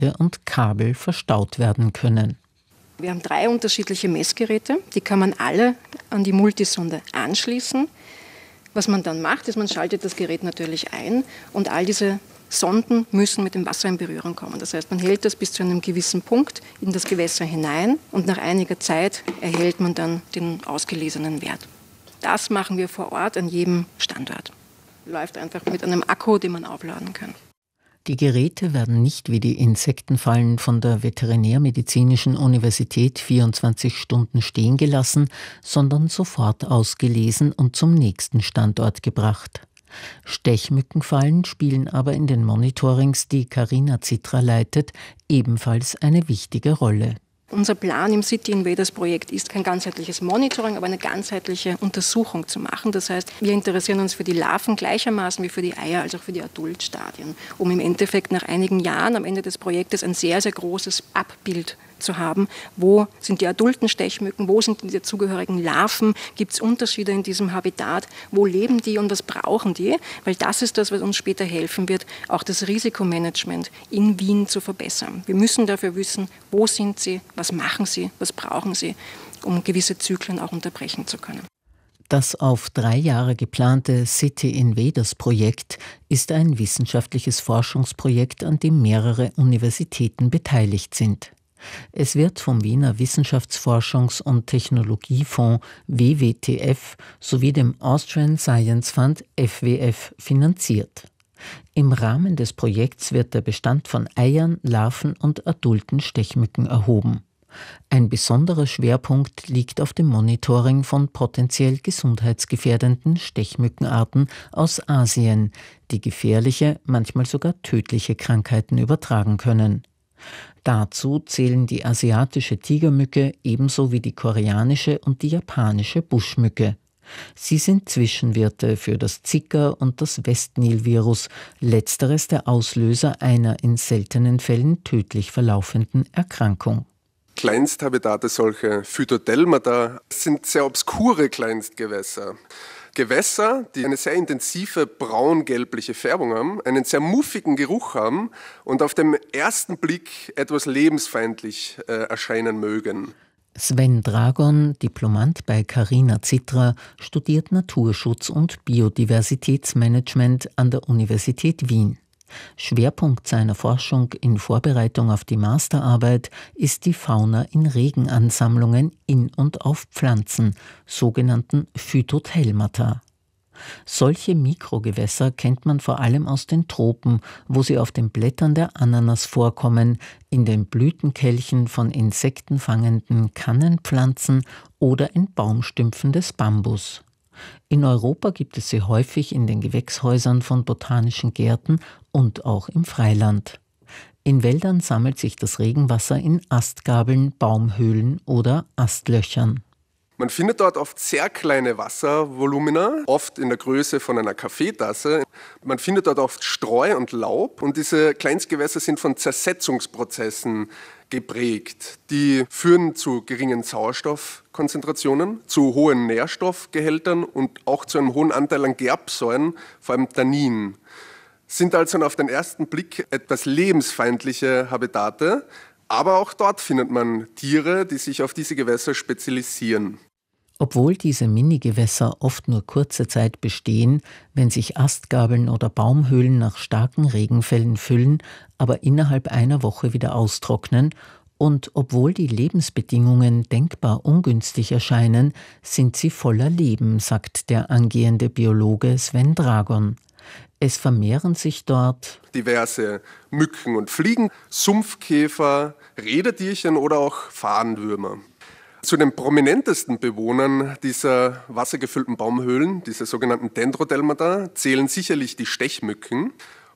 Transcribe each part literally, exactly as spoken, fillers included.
und Kabel verstaut werden können. Wir haben drei unterschiedliche Messgeräte, die kann man alle an die Multisonde anschließen. Was man dann macht, ist, man schaltet das Gerät natürlich ein und all diese Sonden müssen mit dem Wasser in Berührung kommen. Das heißt, man hält das bis zu einem gewissen Punkt in das Gewässer hinein und nach einiger Zeit erhält man dann den ausgelesenen Wert. Das machen wir vor Ort an jedem Standort. Läuft einfach mit einem Akku, den man aufladen kann. Die Geräte werden nicht wie die Insektenfallen von der Veterinärmedizinischen Universität vierundzwanzig Stunden stehen gelassen, sondern sofort ausgelesen und zum nächsten Standort gebracht. Stechmückenfallen spielen aber in den Monitorings, die Carina Zitra leitet, ebenfalls eine wichtige Rolle. Unser Plan im City Invaders Projekt ist kein ganzheitliches Monitoring, aber eine ganzheitliche Untersuchung zu machen. Das heißt, wir interessieren uns für die Larven gleichermaßen wie für die Eier, als auch für die Adultstadien, um im Endeffekt nach einigen Jahren am Ende des Projektes ein sehr, sehr großes Abbild zu haben. Wo sind die adulten Stechmücken, wo sind die dazugehörigen Larven, gibt es Unterschiede in diesem Habitat, wo leben die und was brauchen die? Weil das ist das, was uns später helfen wird, auch das Risikomanagement in Wien zu verbessern. Wir müssen dafür wissen, wo sind sie, was machen sie, was brauchen sie, um gewisse Zyklen auch unterbrechen zu können. Das auf drei Jahre geplante City Invaders Projekt ist ein wissenschaftliches Forschungsprojekt, an dem mehrere Universitäten beteiligt sind. Es wird vom Wiener Wissenschaftsforschungs- und Technologiefonds W W T F sowie dem Austrian Science Fund F W F finanziert. Im Rahmen des Projekts wird der Bestand von Eiern, Larven und adulten Stechmücken erhoben. Ein besonderer Schwerpunkt liegt auf dem Monitoring von potenziell gesundheitsgefährdenden Stechmückenarten aus Asien, die gefährliche, manchmal sogar tödliche Krankheiten übertragen können. Dazu zählen die asiatische Tigermücke ebenso wie die koreanische und die japanische Buschmücke. Sie sind Zwischenwirte für das Zika- und das Westnil-Virus, letzteres der Auslöser einer in seltenen Fällen tödlich verlaufenden Erkrankung. Kleinsthabitate, solche Phytodelmata, sind sehr obskure Kleinstgewässer. Gewässer, die eine sehr intensive braun-gelbliche Färbung haben, einen sehr muffigen Geruch haben und auf den ersten Blick etwas lebensfeindlich äh, erscheinen mögen. Sven Dragon, Diplomant bei Carina Zitra, studiert Naturschutz und Biodiversitätsmanagement an der Universität Wien. Schwerpunkt seiner Forschung in Vorbereitung auf die Masterarbeit ist die Fauna in Regenansammlungen in und auf Pflanzen, sogenannten Phytodelmata. Solche Mikrogewässer kennt man vor allem aus den Tropen, wo sie auf den Blättern der Ananas vorkommen, in den Blütenkelchen von insektenfangenden Kannenpflanzen oder in Baumstümpfen des Bambus. In Europa gibt es sie häufig in den Gewächshäusern von botanischen Gärten und auch im Freiland. In Wäldern sammelt sich das Regenwasser in Astgabeln, Baumhöhlen oder Astlöchern. Man findet dort oft sehr kleine Wasservolumina, oft in der Größe von einer Kaffeetasse. Man findet dort oft Streu und Laub und diese Kleinstgewässer sind von Zersetzungsprozessen geprägt. Die führen zu geringen Sauerstoffkonzentrationen, zu hohen Nährstoffgehältern und auch zu einem hohen Anteil an Gerbsäuren, vor allem Tannin. Sind also auf den ersten Blick etwas lebensfeindliche Habitate, aber auch dort findet man Tiere, die sich auf diese Gewässer spezialisieren. Obwohl diese Minigewässer oft nur kurze Zeit bestehen, wenn sich Astgabeln oder Baumhöhlen nach starken Regenfällen füllen, aber innerhalb einer Woche wieder austrocknen, und obwohl die Lebensbedingungen denkbar ungünstig erscheinen, sind sie voller Leben, sagt der angehende Biologe Sven Dragon. Es vermehren sich dort diverse Mücken und Fliegen, Sumpfkäfer, Redetierchen oder auch Fadenwürmer. Zu den prominentesten Bewohnern dieser wassergefüllten Baumhöhlen, diese sogenannten Dendrodelmata, zählen sicherlich die Stechmücken.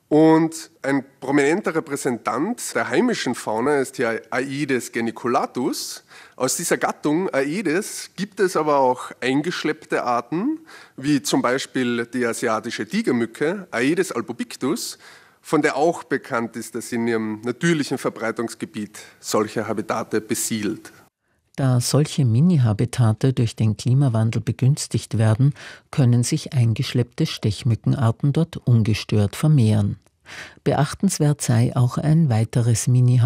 Und ein prominenter Repräsentant der heimischen Fauna ist hier Aedes geniculatus. Aus dieser Gattung Aedes gibt es aber auch eingeschleppte Arten, wie zum Beispiel die asiatische Tigermücke, Aedes albopictus, von der auch bekannt ist, dass sie in ihrem natürlichen Verbreitungsgebiet solche Habitate besiedelt. Da solche Mini-Habitate durch den Klimawandel begünstigt werden, können sich eingeschleppte Stechmückenarten dort ungestört vermehren. Beachtenswert sei auch ein weiteres Mini